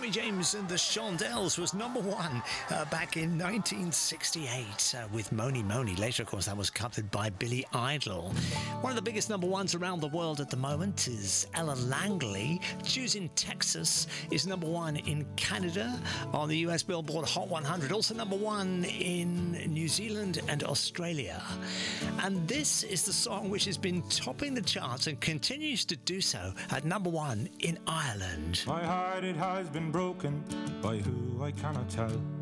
Tommy James and the Shondells was number one back in 1968 with Mony Mony. Later, of course, that was covered by Billy Idol. One of the biggest number ones around the world at the moment is Ella Langley. Choosing Texas is number one in Canada on the US Billboard Hot 100. Also number one in New Zealand and Australia. And this is the song which has been topping the charts and continues to do so at number one in Ireland. My heart, it has been broken by who I cannot tell.